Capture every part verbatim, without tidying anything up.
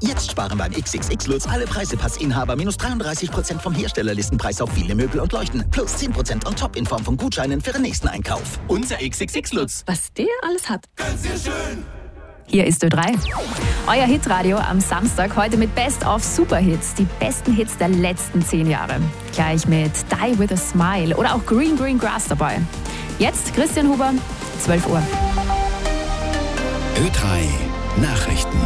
Jetzt sparen beim X X X Lutz alle Preisepassinhaber minus dreiunddreißig Prozent vom Herstellerlistenpreis auf viele Möbel und Leuchten. Plus zehn Prozent on top in Form von Gutscheinen für den nächsten Einkauf. Unser X X X Lutz. Was der alles hat. Ganz sehr schön. Hier ist Ö drei. Euer Hitradio am Samstag, heute mit Best of Superhits. Die besten Hits der letzten zehn Jahre. Gleich mit Die With A Smile oder auch Green Green Grass dabei. Jetzt Christian Huber, zwölf Uhr. Ö drei Nachrichten.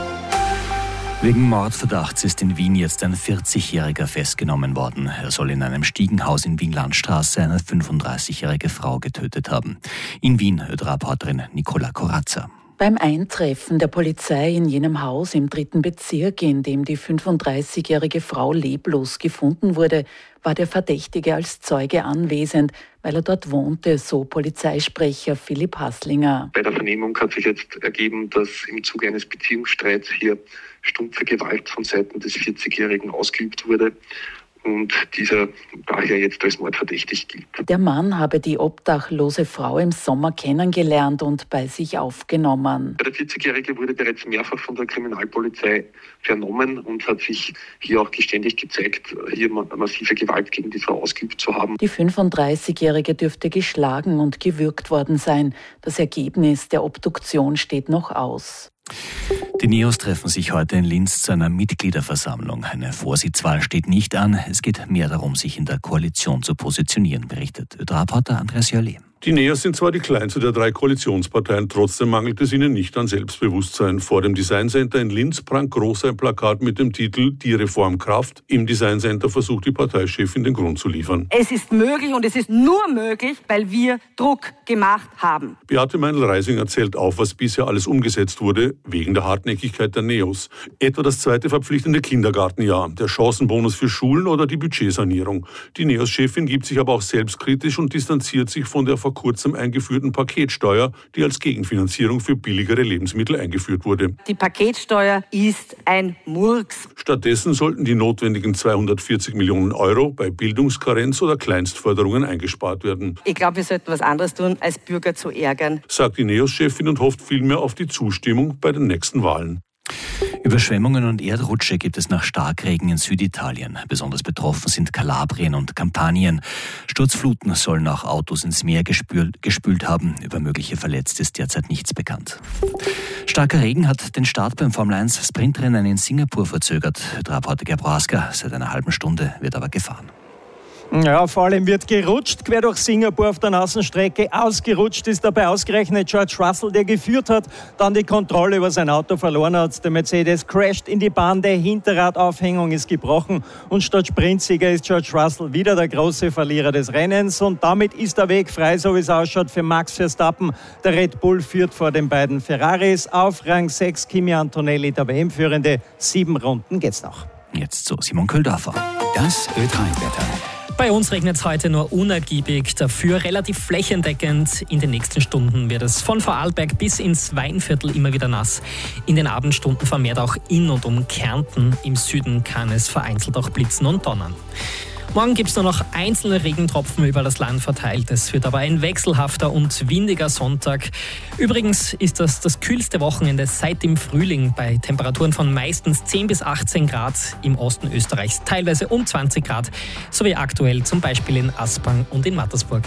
Wegen Mordverdachts ist in Wien jetzt ein vierzigjähriger festgenommen worden. Er soll in einem Stiegenhaus in Wien-Landstraße eine fünfunddreißigjährige Frau getötet haben. In Wien, Ö drei-Reporterin Nicola Corazza. Beim Eintreffen der Polizei in jenem Haus im dritten Bezirk, in dem die fünfunddreißigjährige Frau leblos gefunden wurde, war der Verdächtige als Zeuge anwesend, weil er dort wohnte, so Polizeisprecher Philipp Hasslinger. Bei der Vernehmung hat sich jetzt ergeben, dass im Zuge eines Beziehungsstreits hier stumpfe Gewalt von Seiten des vierzigjährigen ausgeübt wurde und dieser daher jetzt als mordverdächtig gilt. Der Mann habe die obdachlose Frau im Sommer kennengelernt und bei sich aufgenommen. Der vierzigjährige wurde bereits mehrfach von der Kriminalpolizei vernommen und hat sich hier auch geständig gezeigt, hier massive Gewalt gegen die Frau ausgeübt zu haben. Die fünfunddreißigjährige dürfte geschlagen und gewürgt worden sein. Das Ergebnis der Obduktion steht noch aus. Die Neos treffen sich heute in Linz zu einer Mitgliederversammlung. Eine Vorsitzwahl steht nicht an. Es geht mehr darum, sich in der Koalition zu positionieren, berichtet Ö drei-Reporter Andreas Jörli. Die Neos sind zwar die kleinste der drei Koalitionsparteien, trotzdem mangelt es ihnen nicht an Selbstbewusstsein. Vor dem Design Center in Linz prangt groß ein Plakat mit dem Titel Die Reform Kraft. Im Design Center versucht die Parteichefin den Grund zu liefern. Es ist möglich und es ist nur möglich, weil wir Druck gemacht haben. Beate Meinl-Reising erzählt auf, was bisher alles umgesetzt wurde, wegen der Hartnäckigkeit der Neos. Etwa das zweite verpflichtende Kindergartenjahr, der Chancenbonus für Schulen oder die Budgetsanierung. Die Neos-Chefin gibt sich aber auch selbstkritisch und distanziert sich von der vor kurzem eingeführten Paketsteuer, die als Gegenfinanzierung für billigere Lebensmittel eingeführt wurde. Die Paketsteuer ist ein Murks. Stattdessen sollten die notwendigen zweihundertvierzig Millionen Euro bei Bildungskarenz oder Kleinstförderungen eingespart werden. Ich glaube, wir sollten was anderes tun, als Bürger zu ärgern, sagt die Neos-Chefin und hofft vielmehr auf die Zustimmung bei den nächsten Wahlen. Überschwemmungen und Erdrutsche gibt es nach Starkregen in Süditalien. Besonders betroffen sind Kalabrien und Kampanien. Sturzfluten sollen auch Autos ins Meer gespült, gespült haben. Über mögliche Verletzte ist derzeit nichts bekannt. Starker Regen hat den Start beim Formel eins Sprintrennen in Singapur verzögert. Ö drei-Reporter Gebraska, seit einer halben Stunde wird aber gefahren. Ja, vor allem wird gerutscht, quer durch Singapur auf der nassen Strecke. Ausgerutscht ist dabei ausgerechnet George Russell, der geführt hat, dann die Kontrolle über sein Auto verloren hat. Der Mercedes crasht in die Bahn, der Hinterradaufhängung ist gebrochen und statt Sprintsieger ist George Russell wieder der große Verlierer des Rennens. Und damit ist der Weg frei, so wie es ausschaut, für Max Verstappen. Der Red Bull führt vor den beiden Ferraris. Auf Rang sechs Kimi Antonelli, der W M-Führende. Sieben Runden geht's noch. Jetzt zu Simon Köldorfer. Das Ö drei-Wetter. Bei uns regnet es heute nur unergiebig, dafür relativ flächendeckend. In den nächsten Stunden wird es von Vorarlberg bis ins Weinviertel immer wieder nass. In den Abendstunden vermehrt auch in und um Kärnten. Im Süden kann es vereinzelt auch blitzen und donnern. Morgen gibt es nur noch einzelne Regentropfen über das Land verteilt. Es wird aber ein wechselhafter und windiger Sonntag. Übrigens ist das das kühlste Wochenende seit dem Frühling bei Temperaturen von meistens zehn bis achtzehn Grad, im Osten Österreichs teilweise um zwanzig Grad, sowie aktuell zum Beispiel in Aspang und in Mattersburg.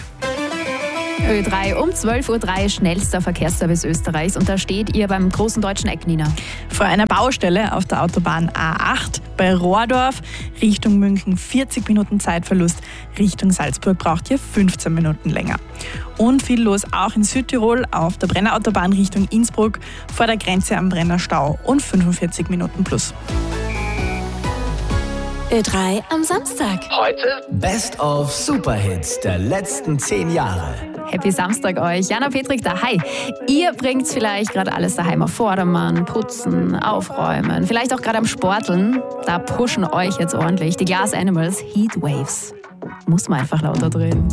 Ö drei um zwölf Uhr drei, schnellster Verkehrsservice Österreichs. Und da steht ihr beim großen deutschen Eck, Nina. Vor einer Baustelle auf der Autobahn A acht bei Rohrdorf, Richtung München vierzig Minuten Zeitverlust, Richtung Salzburg braucht ihr fünfzehn Minuten länger. Und viel los auch in Südtirol auf der Brennerautobahn Richtung Innsbruck, vor der Grenze am Brenner Stau und fünfundvierzig Minuten plus. Ö drei am Samstag. Heute Best of Superhits der letzten zehn Jahre. Happy Samstag euch. Jana Petrik da. Hi. Ihr bringt vielleicht gerade alles daheim auf Vordermann, putzen, aufräumen, vielleicht auch gerade am Sporteln. Da pushen euch jetzt ordentlich die Glass Animals Heatwaves. Muss man einfach lauter drehen.